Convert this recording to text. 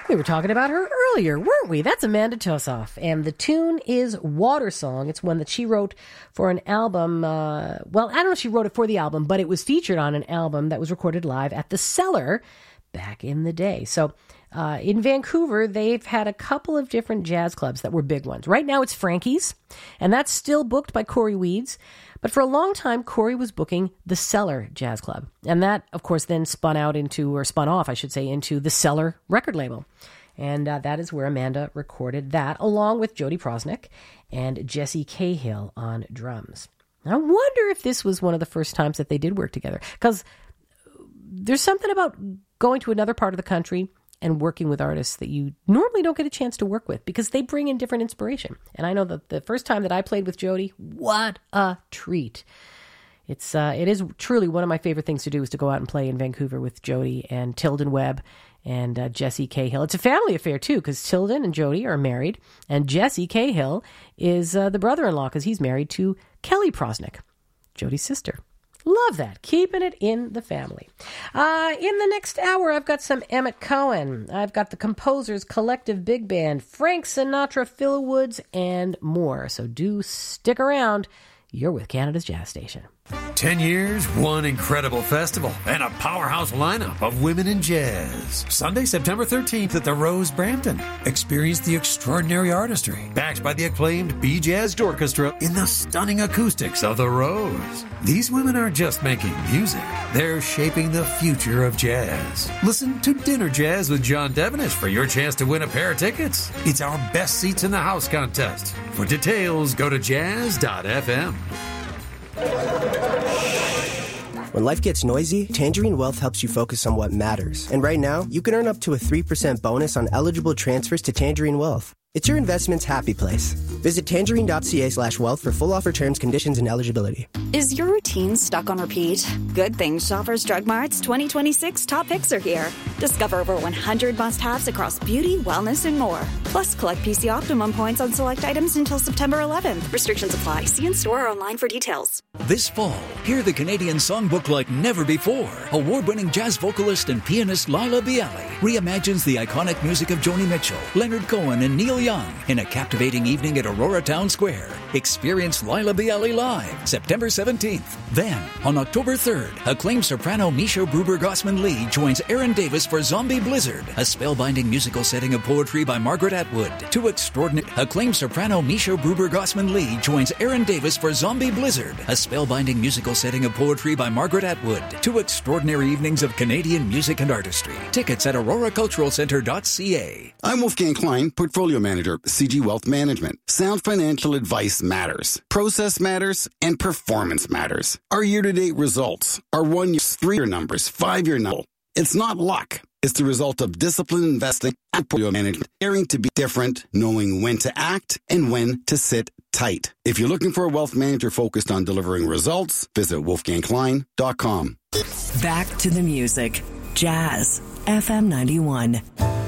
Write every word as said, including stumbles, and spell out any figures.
We were talking about her earlier, weren't we? That's Amanda Tosoff. And the tune is Water Song. It's one that she wrote for an album. Uh, well, I don't know if she wrote it for the album, but it was featured on an album that was recorded live at the Cellar back in the day. So uh, in Vancouver, they've had a couple of different jazz clubs that were big ones. Right now it's Frankie's, and that's still booked by Corey Weeds. But for a long time, Corey was booking the Cellar Jazz Club. And that, of course, then spun out into, or spun off, I should say, into the Cellar record label. And uh, that is where Amanda recorded that, along with Jody Prosnick and Jesse Cahill on drums. I wonder if this was one of the first times that they did work together. Because there's something about going to another part of the country and working with artists that you normally don't get a chance to work with because they bring in different inspiration. And I know that the first time that I played with Jody, what a treat. It's uh, it is truly one of my favorite things to do is to go out and play in Vancouver with Jody and Tilden Webb and uh, Jesse Cahill. It's a family affair, too, because Tilden and Jody are married, and Jesse Cahill is uh, the brother-in-law because he's married to Kelly Prosnick, Jody's sister. Love that. Keeping it in the family. Uh, in the next hour, I've got some Emmett Cohen. I've got the Composers Collective Big Band, Frank Sinatra, Phil Woods, and more. So do stick around. You're with Canada's Jazz Station. Ten years, one incredible festival, and a powerhouse lineup of women in jazz. Sunday, September thirteenth at the Rose Brampton. Experience the extraordinary artistry, backed by the acclaimed B-Jazz Orchestra in the stunning acoustics of the Rose. These women aren't just making music, they're shaping the future of jazz. Listen to Dinner Jazz with John Devenish for your chance to win a pair of tickets. It's our Best Seats in the House contest. For details, go to jazz dot f m. When life gets noisy, Tangerine Wealth helps you focus on what matters. And right now, you can earn up to a three percent bonus on eligible transfers to Tangerine Wealth. It's your investment's happy place. Visit tangerine.ca slash wealth for full offer terms, conditions, and eligibility. Is your routine stuck on repeat? Good thing Shoppers Drug Mart's twenty twenty-six top picks are here. Discover over one hundred must-haves across beauty, wellness, and more. Plus, collect P C Optimum points on select items until September eleventh. Restrictions apply. See in-store or online for details. This fall, hear the Canadian songbook like never before. Award-winning jazz vocalist and pianist Laila Bialy reimagines the iconic music of Joni Mitchell, Leonard Cohen, and Neil Young in a captivating evening at Aurora Town Square. Experience Laila Bialy live September seventeenth. Then, on October third, acclaimed soprano Misha Gruber-Gossman-Lee joins Aaron Davis for Zombie Blizzard, a spellbinding musical setting of poetry by Margaret Atwood. Two extraordinary acclaimed soprano Misha Gruber-Gossman-Lee joins Aaron Davis for Zombie Blizzard, a spellbinding musical setting of poetry by Margaret Atwood. Two extraordinary evenings of Canadian music and artistry. Tickets at aurora cultural centre dot c a. I'm Wolfgang Klein, Portfolio Manager, C G Wealth Management. Sound financial advice matters. Process matters, and performance matters. Our year-to-date results, our one-year, three-year numbers, five-year numbers. It's not luck. It's the result of disciplined investing and portfolio management, daring to be different, knowing when to act and when to sit tight. If you're looking for a wealth manager focused on delivering results, visit wolfgang klein dot com. Back to the music. Jazz F M ninety-one.